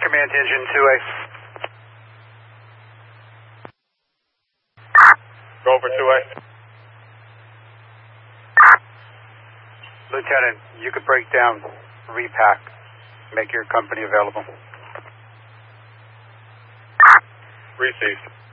command to engine 2A. Go over 2A. Lieutenant, you could break down, repack, make your company available. Received.